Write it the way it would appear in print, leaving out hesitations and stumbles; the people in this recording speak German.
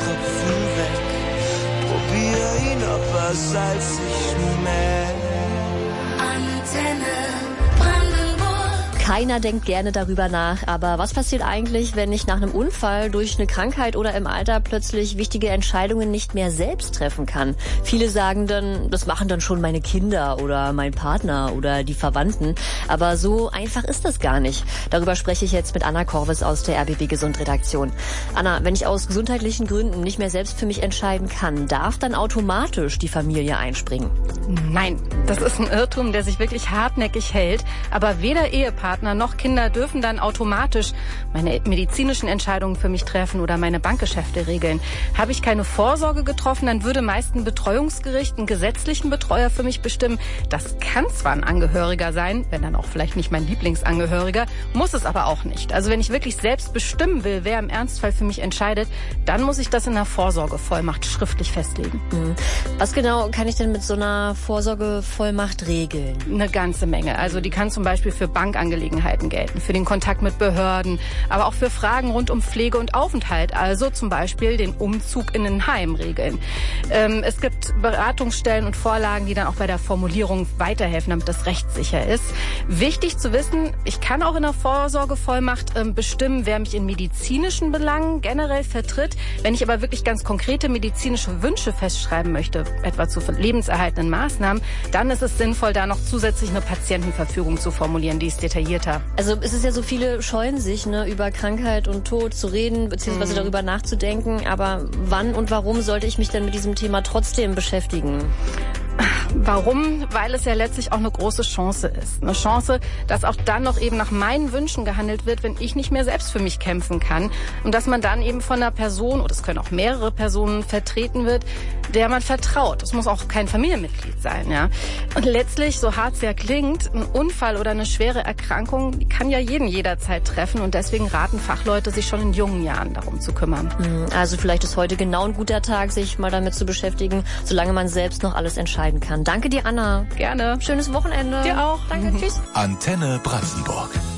Tropfen weg. Probier ihn, ob er salzig schmeckt. Keiner denkt gerne darüber nach, aber was passiert eigentlich, wenn ich nach einem Unfall, durch eine Krankheit oder im Alter plötzlich wichtige Entscheidungen nicht mehr selbst treffen kann? Viele sagen dann, das machen dann schon meine Kinder oder mein Partner oder die Verwandten. Aber so einfach ist das gar nicht. Darüber spreche ich jetzt mit Anna Korwes aus der RBB Gesund Redaktion. Anna, wenn ich aus gesundheitlichen Gründen nicht mehr selbst für mich entscheiden kann, darf dann automatisch die Familie einspringen? Nein, das ist ein Irrtum, der sich wirklich hartnäckig hält. Aber weder Ehepartner noch Kinder dürfen dann automatisch meine medizinischen Entscheidungen für mich treffen oder meine Bankgeschäfte regeln. Habe ich keine Vorsorge getroffen, dann würde meist ein Betreuungsgericht einen gesetzlichen Betreuer für mich bestimmen. Das kann zwar ein Angehöriger sein, wenn dann auch vielleicht nicht mein Lieblingsangehöriger, muss es aber auch nicht. Also wenn ich wirklich selbst bestimmen will, wer im Ernstfall für mich entscheidet, dann muss ich das in einer Vorsorgevollmacht schriftlich festlegen. Was genau kann ich denn mit so einer Vorsorgevollmacht regeln? Eine ganze Menge. Also die kann zum Beispiel für Bankangelegenheiten gelten, für den Kontakt mit Behörden, aber auch für Fragen rund um Pflege und Aufenthalt, also zum Beispiel den Umzug in ein Heim regeln. Es gibt Beratungsstellen und Vorlagen, die dann auch bei der Formulierung weiterhelfen, damit das rechtssicher ist. Wichtig zu wissen, ich kann auch in der Vorsorgevollmacht bestimmen, wer mich in medizinischen Belangen generell vertritt. Wenn ich aber wirklich ganz konkrete medizinische Wünsche festschreiben möchte, etwa zu lebenserhaltenden Maßnahmen, dann ist es sinnvoll, da noch zusätzlich eine Patientenverfügung zu formulieren, die ist detaillierter. Also es ist ja so, viele scheuen sich, über Krankheit und Tod zu reden, beziehungsweise darüber nachzudenken. Aber wann und warum sollte ich mich denn mit diesem Thema trotzdem beschäftigen? Warum? Weil es ja letztlich auch eine große Chance ist. Eine Chance, dass auch dann noch eben nach meinen Wünschen gehandelt wird, wenn ich nicht mehr selbst für mich kämpfen kann. Und dass man dann eben von einer Person, oder es können auch mehrere Personen, vertreten wird, der man vertraut. Es muss auch kein Familienmitglied sein, ja. Und letztlich, so hart es ja klingt, ein Unfall oder eine schwere Erkrankung, die kann ja jeden jederzeit treffen. Und deswegen raten Fachleute, sich schon in jungen Jahren darum zu kümmern. Also vielleicht ist heute genau ein guter Tag, sich mal damit zu beschäftigen, solange man selbst noch alles entscheiden kann. Danke dir, Anna. Gerne. Schönes Wochenende. Dir auch. Danke. Tschüss. Antenne Brandenburg.